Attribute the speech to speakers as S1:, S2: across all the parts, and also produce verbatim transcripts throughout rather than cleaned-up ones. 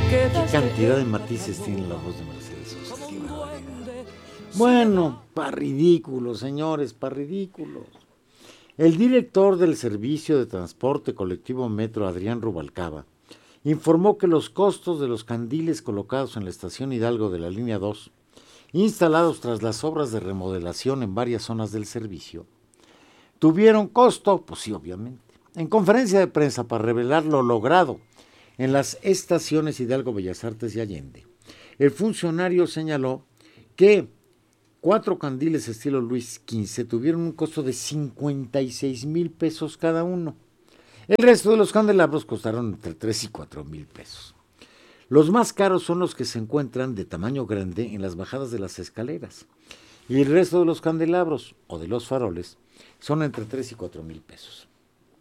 S1: Qué cantidad de matices tiene la voz de Mercedes Sosa. Qué barbaridad. Bueno, pa' ridículos, señores, pa' ridículos. El director del Servicio de Transporte Colectivo Metro, Adrián Rubalcaba, informó que los costos de los candiles colocados en la estación Hidalgo de la línea dos, instalados tras las obras de remodelación en varias zonas del servicio, tuvieron costo, pues sí, obviamente. En conferencia de prensa para revelar lo logrado en las estaciones Hidalgo, Bellas Artes y Allende, el funcionario señaló que cuatro candiles estilo Luis quince tuvieron un costo de cincuenta y seis mil pesos cada uno. El resto de los candelabros costaron entre tres y cuatro mil pesos. Los más caros son los que se encuentran de tamaño grande en las bajadas de las escaleras. Y el resto de los candelabros o de los faroles son entre tres y cuatro mil pesos.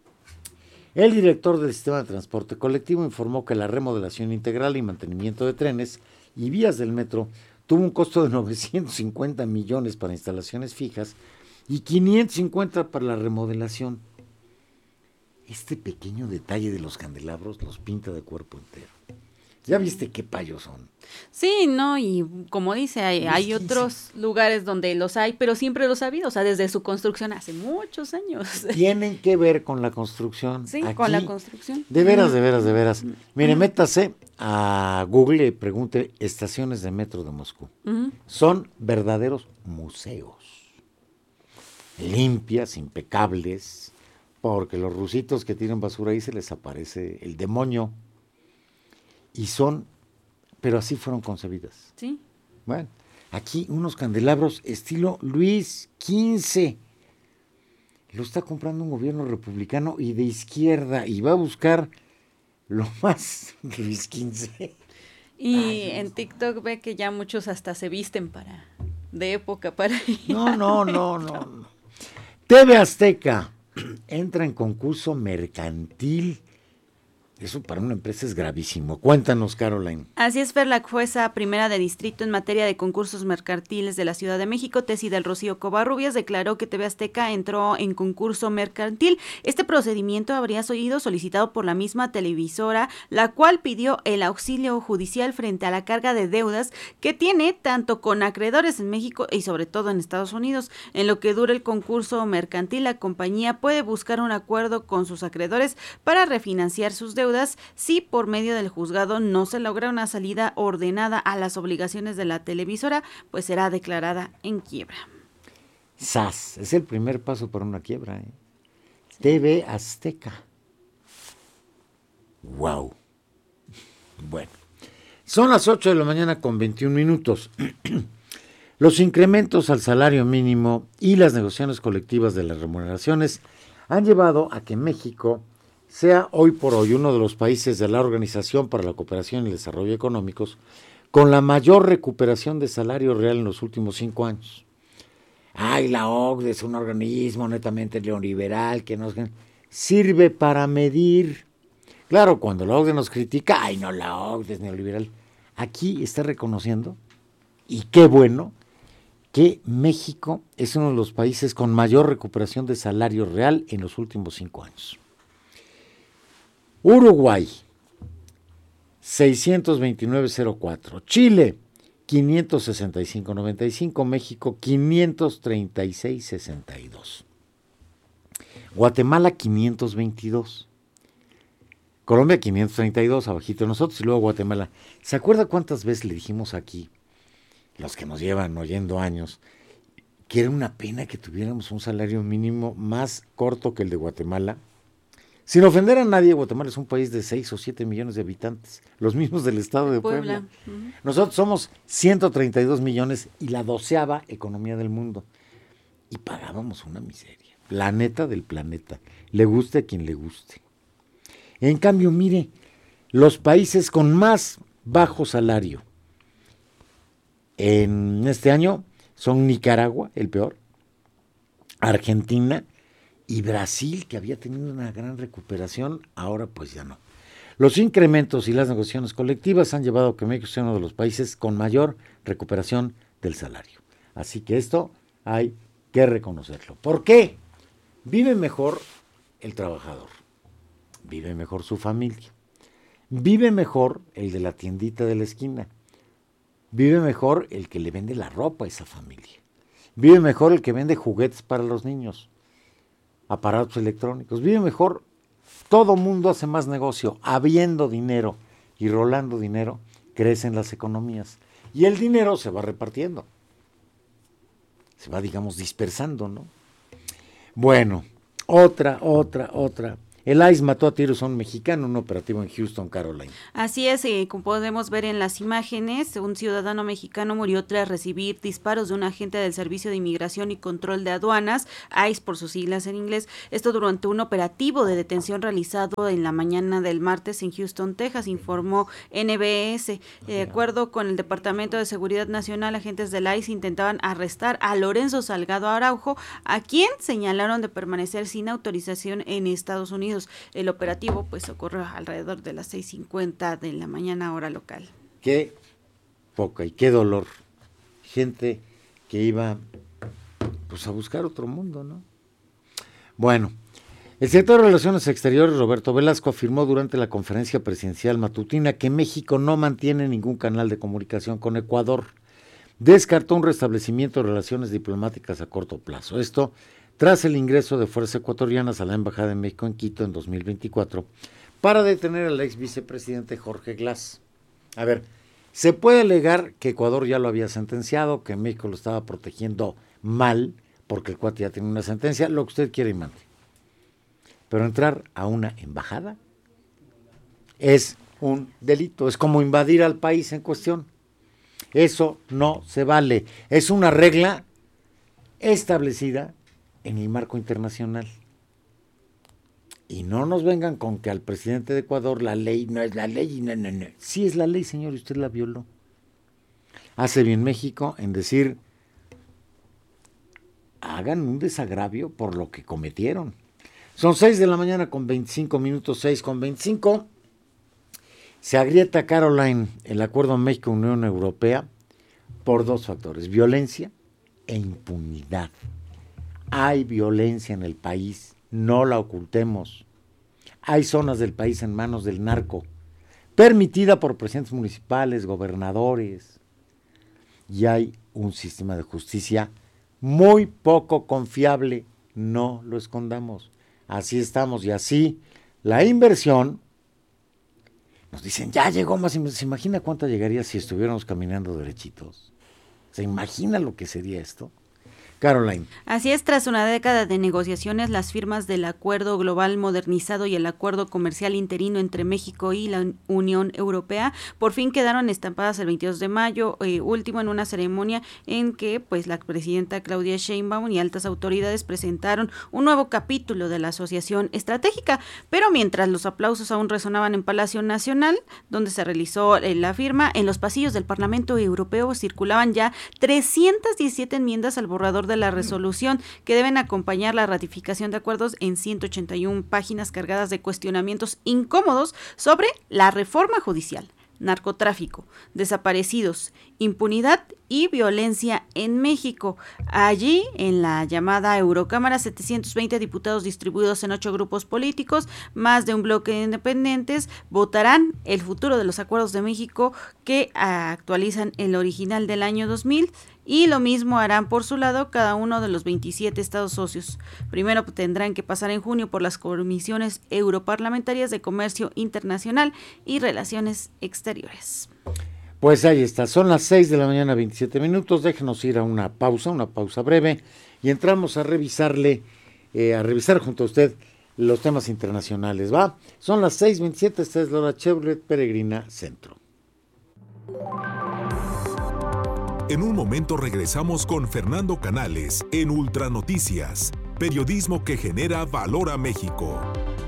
S1: El director del sistema de transporte colectivo informó que la remodelación integral y mantenimiento de trenes y vías del metro tuvo un costo de novecientos cincuenta millones para instalaciones fijas y quinientos cincuenta para la remodelación. Este pequeño detalle de los candelabros los pinta de cuerpo entero. ¿Ya viste qué payos son?
S2: Sí, no, y como dice, hay, hay otros lugares donde los hay, pero siempre los ha habido, o sea, desde su construcción hace muchos años.
S1: Tienen que ver con la construcción.
S2: Sí,
S1: Aquí,
S2: con la construcción.
S1: De veras, de veras, de veras. Mire, métase a Google y pregunte estaciones de metro de Moscú. Uh-huh. Son verdaderos museos. Limpias, impecables, porque los rusitos que tienen basura ahí se les aparece el demonio. Y son, pero así fueron concebidas.
S2: Sí.
S1: Bueno, aquí unos candelabros estilo Luis quince. Lo está comprando un gobierno republicano y de izquierda y va a buscar lo más Luis quince.
S2: Y Ay, en TikTok ve que ya muchos hasta se visten para, de época para ir.
S1: No, no, no, no, no. T V Azteca entra en concurso mercantil. Eso para una empresa es gravísimo. Cuéntanos, Caroline.
S2: Así es, Fer, la jueza primera de distrito en materia de concursos mercantiles de la Ciudad de México, Tessy del Rocío Covarrubias, declaró que T V Azteca entró en concurso mercantil. Este procedimiento habría sido solicitado por la misma televisora, la cual pidió el auxilio judicial frente a la carga de deudas que tiene tanto con acreedores en México y sobre todo en Estados Unidos. En lo que dura el concurso mercantil, la compañía puede buscar un acuerdo con sus acreedores para refinanciar sus deudas si por medio del juzgado no se logra una salida ordenada a las obligaciones de la televisora, pues será declarada en quiebra.
S1: ¡Sas! Es el primer paso para una quiebra, ¿eh? Sí. T V Azteca. ¡Wow! Bueno, son las ocho de la mañana con veintiún minutos. Los incrementos al salario mínimo y las negociaciones colectivas de las remuneraciones han llevado a que México sea hoy por hoy uno de los países de la Organización para la Cooperación y el Desarrollo Económicos con la mayor recuperación de salario real en los últimos cinco años. Ay, la O C D E es un organismo netamente neoliberal que nos sirve para medir. Claro, cuando la O C D E nos critica, ay no, la O C D E es neoliberal. Aquí está reconociendo, y qué bueno, que México es uno de los países con mayor recuperación de salario real en los últimos cinco años. Uruguay, seiscientos veintinueve coma cero cuatro. Chile, quinientos sesenta y cinco coma noventa y cinco. México, quinientos treinta y seis coma sesenta y dos. Guatemala, quinientos veintidós. Colombia, quinientos treinta y dos, abajito de nosotros, y luego Guatemala. ¿Se acuerda cuántas veces le dijimos aquí, los que nos llevan oyendo años, que era una pena que tuviéramos un salario mínimo más corto que el de Guatemala? Sin ofender a nadie, Guatemala es un país de seis o siete millones de habitantes, los mismos del estado de Puebla. Puebla. Uh-huh. Nosotros somos ciento treinta y dos millones y la doceava economía del mundo. Y pagábamos una miseria. Planeta del planeta. Le guste a quien le guste. En cambio, mire, los países con más bajo salario en este año son Nicaragua, el peor, Argentina y Brasil, que había tenido una gran recuperación, ahora pues ya no. Los incrementos y las negociaciones colectivas han llevado a que México sea uno de los países con mayor recuperación del salario. Así que esto hay que reconocerlo. ¿Por qué? Vive mejor el trabajador, vive mejor su familia, Vive mejor el de la tiendita de la esquina. Vive mejor el que le vende la ropa a esa familia. Vive mejor el que vende juguetes para los niños, aparatos electrónicos. Vive mejor, todo mundo hace más negocio. Habiendo dinero y rolando dinero, crecen las economías. Y el dinero se va repartiendo. Se va, digamos, dispersando, ¿no? Bueno, otra, otra, otra. El I C E mató a tiros a un mexicano en un operativo en Houston, Carolina.
S2: Así es, eh, como podemos ver en las imágenes, un ciudadano mexicano murió tras recibir disparos de un agente del Servicio de Inmigración y Control de Aduanas, I C E por sus siglas en inglés, esto durante un operativo de detención realizado en la mañana del martes en Houston, Texas, informó N B S. De acuerdo con el Departamento de Seguridad Nacional, agentes del I C E intentaban arrestar a Lorenzo Salgado Araujo, a quien señalaron de permanecer sin autorización en Estados Unidos. El operativo pues ocurrió alrededor de las seis cincuenta de la mañana hora local.
S1: Qué poca y qué dolor. Gente que iba pues a buscar otro mundo, ¿no? Bueno, el secretario de Relaciones Exteriores, Roberto Velasco, afirmó durante la conferencia presidencial matutina que México no mantiene ningún canal de comunicación con Ecuador. Descartó un restablecimiento de relaciones diplomáticas a corto plazo. Esto tras el ingreso de fuerzas ecuatorianas a la Embajada de México en Quito en dos mil veinticuatro para detener al ex vicepresidente Jorge Glass. A ver, se puede alegar que Ecuador ya lo había sentenciado, que México lo estaba protegiendo mal, porque el cuate ya tiene una sentencia, lo que usted quiere y mande. Pero entrar a una embajada es un delito, es como invadir al país en cuestión. Eso no se vale, es una regla establecida en el marco internacional. Y no nos vengan con que al presidente de Ecuador la ley no es la ley. No, no, no. Sí es la ley, señor, y usted la violó. Hace bien México en decir, hagan un desagravio por lo que cometieron. Son seis de la mañana con veinticinco minutos, seis con veinticinco. Se agrieta, Caroline, el acuerdo México-Unión Europea por dos factores, violencia e impunidad. Hay violencia en el país, no la ocultemos. Hay zonas del país en manos del narco, permitida por presidentes municipales, gobernadores, y hay un sistema de justicia muy poco confiable, no lo escondamos. Así estamos, y así la inversión, nos dicen, ya llegó más, ¿se imagina cuánta llegaría si estuviéramos caminando derechitos? ¿Se imagina lo que sería esto? Caroline.
S2: Así es, tras una década de negociaciones, las firmas del Acuerdo Global Modernizado y el Acuerdo Comercial Interino entre México y la Unión Europea por fin quedaron estampadas el veintidós de mayo, eh, último en una ceremonia en que pues la presidenta Claudia Sheinbaum y altas autoridades presentaron un nuevo capítulo de la asociación estratégica. Pero mientras los aplausos aún resonaban en Palacio Nacional, donde se realizó eh, la firma, en los pasillos del Parlamento Europeo circulaban ya trescientas diecisiete enmiendas al borrador de la resolución que deben acompañar la ratificación de acuerdos en ciento ochenta y una páginas cargadas de cuestionamientos incómodos sobre la reforma judicial, narcotráfico, desaparecidos, impunidad y violencia en México. Allí, en la llamada Eurocámara, setecientos veinte diputados distribuidos en ocho grupos políticos, más de un bloque de independientes, votarán el futuro de los acuerdos de México que actualizan el original del año dos mil, y lo mismo harán por su lado cada uno de los veintisiete estados socios. Primero tendrán que pasar en junio por las comisiones europarlamentarias de Comercio Internacional y Relaciones Exteriores.
S1: Pues ahí está, son las seis de la mañana, veintisiete minutos, déjenos ir a una pausa, una pausa breve, y entramos a revisarle, eh, a revisar junto a usted los temas internacionales, ¿va? Son las seis veintisiete, esta es la hora Chevrolet Peregrina Centro.
S3: En un momento regresamos con Fernando Canales en Ultra Noticias, periodismo que genera valor a México.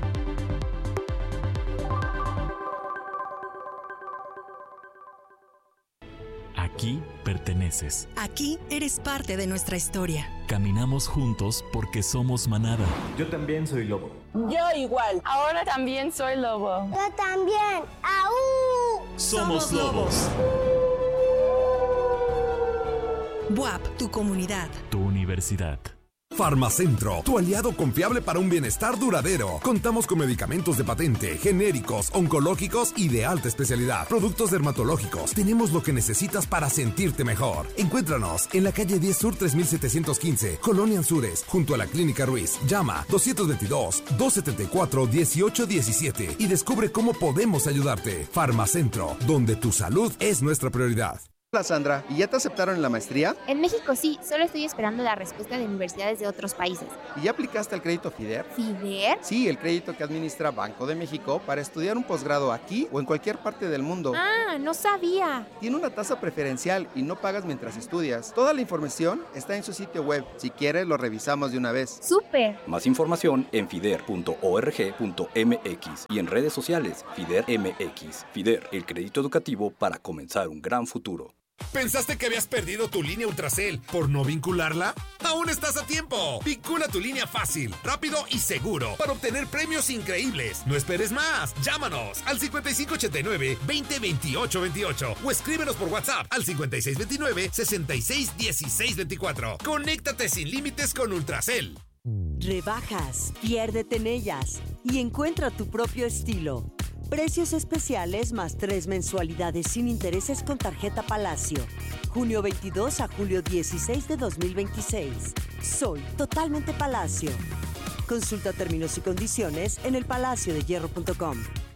S4: Aquí perteneces.
S5: Aquí eres parte de nuestra historia.
S4: Caminamos juntos porque somos manada.
S6: Yo también soy lobo.
S7: Yo igual. Ahora también soy lobo.
S8: Yo también. ¡Aú!
S4: Somos lobos.
S5: B U A P, tu comunidad.
S4: Tu universidad.
S6: Farmacentro, tu aliado confiable para un bienestar duradero. Contamos con medicamentos de patente, genéricos, oncológicos y de alta especialidad. Productos dermatológicos. Tenemos lo que necesitas para sentirte mejor. Encuéntranos en la calle diez Sur tres mil setecientos quince, Colonia Anzures, junto a la Clínica Ruiz. Llama dos dos dos, dos siete cuatro, uno ocho uno siete y descubre cómo podemos ayudarte. Farmacentro, donde tu salud es nuestra prioridad.
S9: Hola Sandra, ¿y ya te aceptaron en la maestría?
S10: En México sí, solo estoy esperando la respuesta de universidades de otros países.
S9: ¿Y ya aplicaste al crédito FIDER?
S10: ¿FIDER?
S9: Sí, el crédito que administra Banco de México para estudiar un posgrado aquí o en cualquier parte del mundo.
S10: Ah, no sabía.
S9: Tiene una tasa preferencial y no pagas mientras estudias. Toda la información está en su sitio web. Si quieres, lo revisamos de una vez.
S10: ¡Súper!
S11: Más información en fider punto org punto m x y en redes sociales FIDER M X. FIDER, el crédito educativo para comenzar un gran futuro.
S12: ¿Pensaste que habías perdido tu línea Ultracel por no vincularla? ¡Aún estás a tiempo! Vincula tu línea fácil, rápido y seguro para obtener premios increíbles. No esperes más. Llámanos al cincuenta y cinco ochenta y nueve, veinte veintiocho veintiocho o escríbenos por WhatsApp al cincuenta y seis veintinueve, sesenta y seis dieciséis veinticuatro. Conéctate sin límites con Ultracel.
S13: Rebajas, piérdete en ellas y encuentra tu propio estilo. Precios especiales más tres mensualidades sin intereses con tarjeta Palacio. junio veintidós a julio dieciséis de dos mil veintiséis. Soy totalmente Palacio. Consulta términos y condiciones en el palacio de hierro punto com.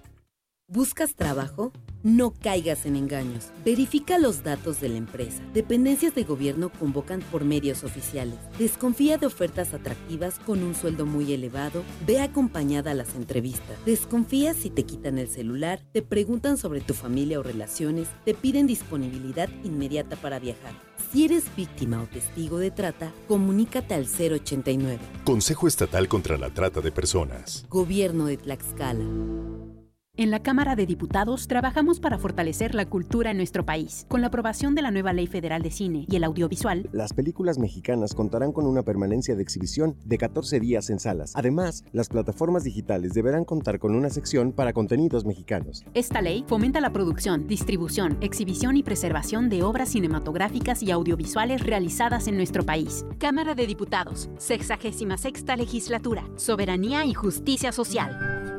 S14: ¿Buscas trabajo? No caigas en engaños. Verifica los datos de la empresa. Dependencias de gobierno convocan por medios oficiales. Desconfía de ofertas atractivas con un sueldo muy elevado. Ve acompañada a las entrevistas. Desconfía si te quitan el celular, te preguntan sobre tu familia o relaciones, te piden disponibilidad inmediata para viajar. Si eres víctima o testigo de trata, comunícate al cero ochenta y nueve.
S15: Consejo Estatal contra la Trata de Personas.
S14: Gobierno de Tlaxcala.
S16: En la Cámara de Diputados trabajamos para fortalecer la cultura en nuestro país. Con la aprobación de la nueva Ley Federal de Cine y el Audiovisual,
S17: las películas mexicanas contarán con una permanencia de exhibición de catorce días en salas. Además, las plataformas digitales deberán contar con una sección para contenidos mexicanos.
S16: Esta ley fomenta la producción, distribución, exhibición y preservación de obras cinematográficas y audiovisuales realizadas en nuestro país. Cámara de Diputados, sexagésima sexta Legislatura, Soberanía y Justicia Social.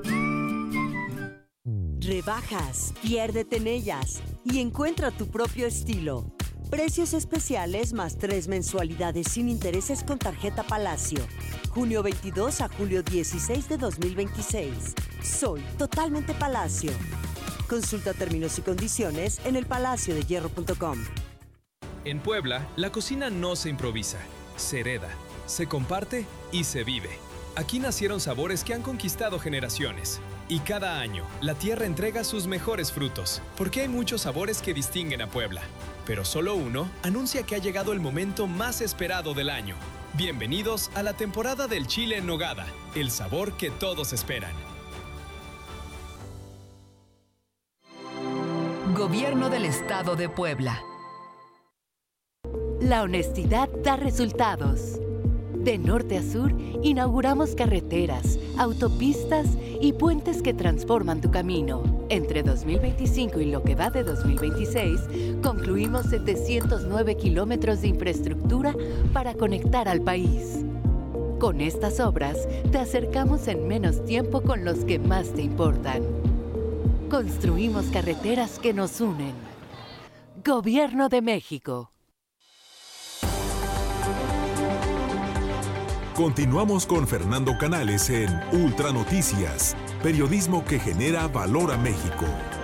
S13: Rebajas, piérdete en ellas y encuentra tu propio estilo. Precios especiales más tres mensualidades sin intereses con tarjeta Palacio. junio veintidós a julio dieciséis de dos mil veintiséis. Soy totalmente Palacio. Consulta términos y condiciones en el palacio de hierro punto com.
S18: En Puebla, la cocina no se improvisa, se hereda, se comparte y se vive. Aquí nacieron sabores que han conquistado generaciones. Y cada año, la tierra entrega sus mejores frutos, porque hay muchos sabores que distinguen a Puebla. Pero solo uno anuncia que ha llegado el momento más esperado del año. Bienvenidos a la temporada del chile en nogada, el sabor que todos esperan.
S19: Gobierno del Estado de Puebla. La honestidad da resultados. De norte a sur, inauguramos carreteras, autopistas y puentes que transforman tu camino. Entre dos mil veinticinco y lo que va de dos mil veintiséis, concluimos setecientos nueve kilómetros de infraestructura para conectar al país. Con estas obras, te acercamos en menos tiempo con los que más te importan. Construimos carreteras que nos unen. Gobierno de México.
S3: Continuamos con Fernando Canales en Ultra Noticias, periodismo que genera valor a México.